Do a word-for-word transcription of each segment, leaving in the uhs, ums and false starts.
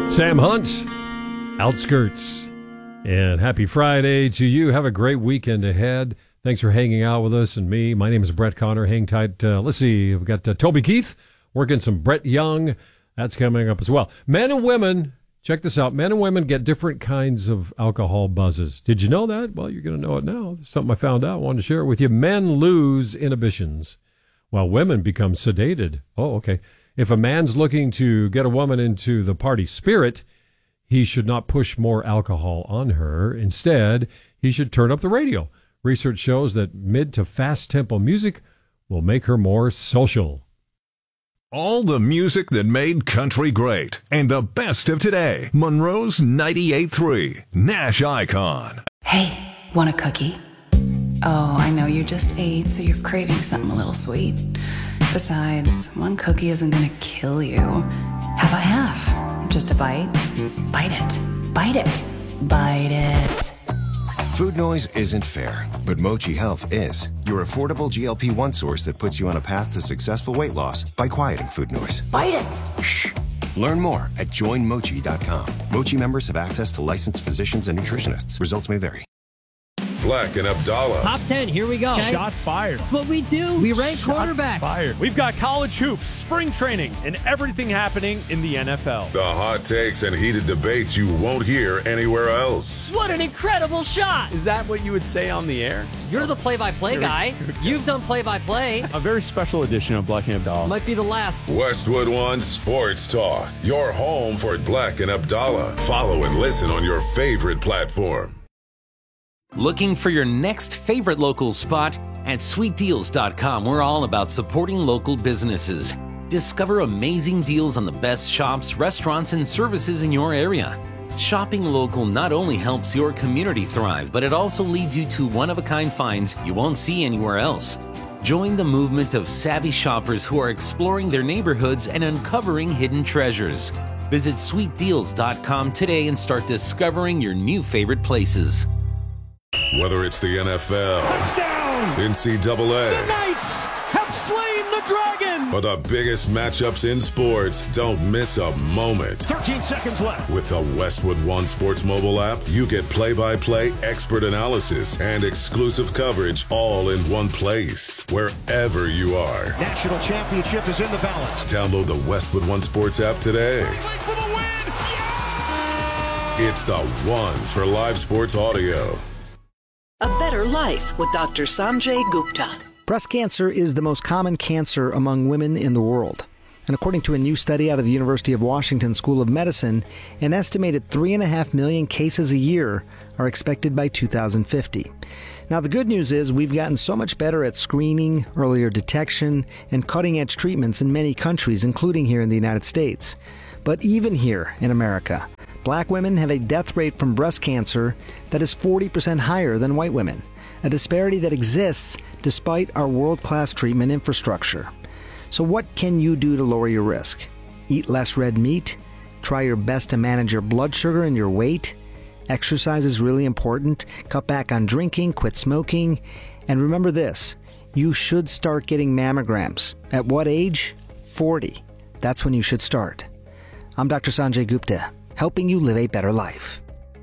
Sam Hunt, Outskirts. And happy Friday to you. Have a great weekend ahead. Thanks for hanging out with us and me. My name is Brett Connor. Hang tight. Uh, let's see. We've got uh, Toby Keith working some Brett Young. That's coming up as well. Men and women, check this out. Men and women get different kinds of alcohol buzzes. Did you know that? Well, you're going to know it now. It's something I found out. I wanted to share it with you. Men lose inhibitions while women become sedated. Oh, okay. If a man's looking to get a woman into the party spirit, he should not push more alcohol on her. Instead, he should turn up the radio. Research shows that mid to fast tempo music will make her more social. All the music that made country great and the best of today. Monroe's ninety-eight point three Nash Icon. Hey, want a cookie? Oh, I know you just ate, so you're craving something a little sweet. Besides, one cookie isn't gonna kill you. How about half? Just a bite? Bite it. Bite it. Bite it. Food noise isn't fair, but Mochi Health is. Your affordable G L P one source that puts you on a path to successful weight loss by quieting food noise. Bite it. Shh. Learn more at join mochi dot com. Mochi members have access to licensed physicians and nutritionists. Results may vary. Black and Abdallah. Top ten, here we go. Okay. Shots fired. That's what we do. We rank Shots quarterbacks. Fired. We've got college hoops, spring training, and everything happening in the N F L. The hot takes and heated debates you won't hear anywhere else. What an incredible shot. Is that what you would say on the air? You're the play-by-play guy. You've done play-by-play. A very special edition of Black and Abdallah. Might be the last. Westwood One Sports Talk. Your home for Black and Abdallah. Follow and listen on your favorite platform. Looking for your next favorite local spot? At sweet deals dot com, we're all about supporting local businesses. Discover amazing deals on the best shops, restaurants, and services in your area. Shopping local not only helps your community thrive, but it also leads you to one-of-a-kind finds you won't see anywhere else. Join the movement of savvy shoppers who are exploring their neighborhoods and uncovering hidden treasures. Visit sweet deals dot com today and start discovering your new favorite places. Whether it's the N F L, Touchdown! N C double A, The Knights have slain the dragon! or the biggest matchups in sports, don't miss a moment. thirteen seconds left. With the Westwood One Sports mobile app, you get play-by-play, expert analysis, and exclusive coverage all in one place, wherever you are. National championship is in the balance. Download the Westwood One Sports app today. For the win! Yeah! It's the one for live sports audio. A Better Life with Doctor Sanjay Gupta. Breast cancer is the most common cancer among women in the world. And according to a new study out of the University of Washington School of Medicine, an estimated three and a half million cases a year are expected by two thousand fifty. Now, the good news is we've gotten so much better at screening, earlier detection, and cutting-edge treatments in many countries, including here in the United States. But even here in America, Black women have a death rate from breast cancer that is forty percent higher than white women, a disparity that exists despite our world-class treatment infrastructure. So what can you do to lower your risk? Eat less red meat? Try your best to manage your blood sugar and your weight? Exercise is really important. Cut back on drinking, quit smoking. And remember this, you should start getting mammograms. At what age? forty. That's when you should start. I'm Doctor Sanjay Gupta, helping you live a better life.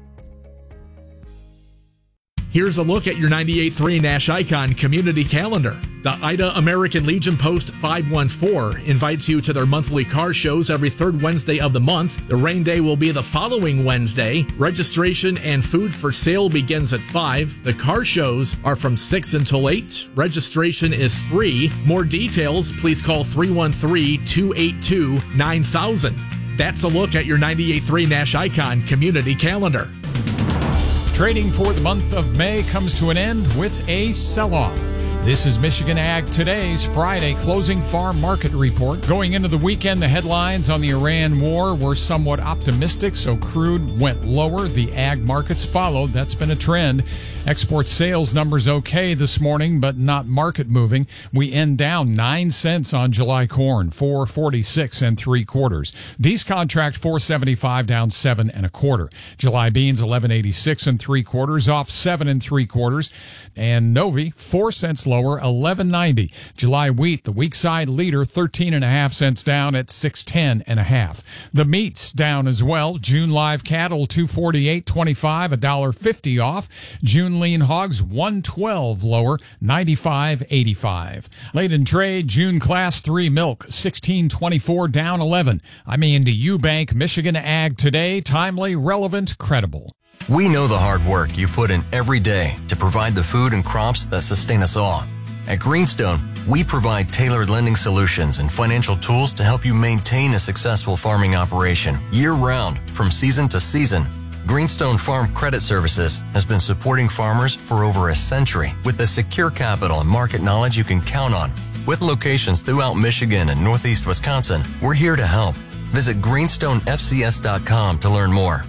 Here's a look at your ninety-eight point three Nash Icon community calendar. The Ida American Legion Post five one four invites you to their monthly car shows every third Wednesday of the month. The rain day will be the following Wednesday. Registration and food for sale begins at five. The car shows are from six until eight. Registration is free. More details, please call three one three, two eight two, nine thousand. That's a look at your ninety-eight point three Nash Icon community calendar. Trading for the month of May comes to an end with a sell-off. This is Michigan Ag Today's Friday closing farm market report. Going into the weekend, the headlines on the Iran war were somewhat optimistic, so crude went lower. The ag markets followed. That's been a trend. Export sales numbers okay this morning, but not market moving. We end down nine cents on July corn, four forty-six and three quarters. These contract four seventy-five, down seven and a quarter. July beans eleven eighty-six and three quarters, off seven and three quarters. And Novi four cents lower, eleven ninety. July wheat, the week side leader, thirteen and a half cents down at six ten and a half. The meats down as well. June live cattle, two forty-eight twenty-five, a dollar fifty off. June lean hogs, one twelve lower, ninety-five eighty-five. Late in trade, June class three milk, sixteen twenty-four down eleven. I'm Andy Eubank, Michigan Ag Today, timely, relevant, credible. We know the hard work you put in every day to provide the food and crops that sustain us all. At Greenstone, we provide tailored lending solutions and financial tools to help you maintain a successful farming operation year-round, from season to season. Greenstone Farm Credit Services has been supporting farmers for over a century with the secure capital and market knowledge you can count on. With locations throughout Michigan and Northeast Wisconsin, we're here to help. Visit greenstone f c s dot com to learn more.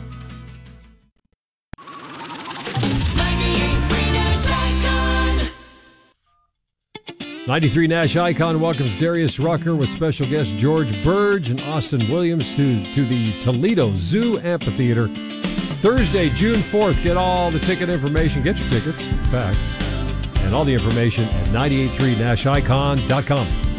ninety-three Nash Icon welcomes Darius Rucker with special guests George Burge and Austin Williams to, to the Toledo Zoo Amphitheater. Thursday, June fourth. Get all the ticket information. Get your tickets, in fact, and all the information at nine eight three nash icon dot com.